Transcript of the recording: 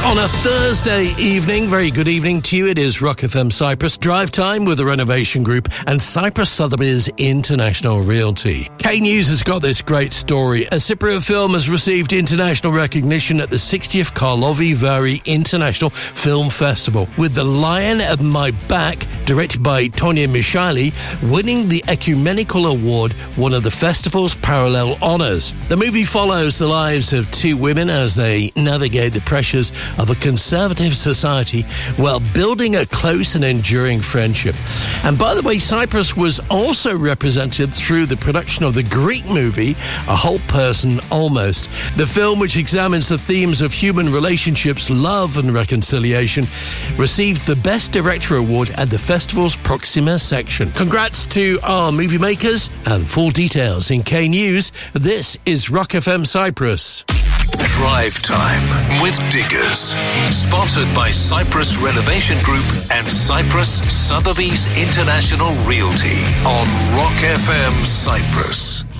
On a Thursday evening, very good evening to you. It is Rock FM Cyprus Drive Time with the Renovation Group and Cyprus Sotheby's International Realty. K News has got this great story. A Cypriot film has received international recognition at the 60th Karlovy Vary International Film Festival, with The Lion at My Back, directed by Tonia Michaeli, winning the Ecumenical Award, one of the festival's parallel honours. The movie follows the lives of two women as they navigate the pressures of a conservative society while building a close and enduring friendship. And by the way, Cyprus was also represented through the production of the Greek movie A Whole Person Almost. The film, which examines the themes of human relationships, love and reconciliation, received the Best Director Award at the festival's Proxima section. Congrats to our movie makers, and full details in K News. This is Rock FM Cyprus. Drive Time with Diggers. Sponsored by Cyprus Renovation Group and Cyprus Sotheby's International Realty on Rock FM Cyprus.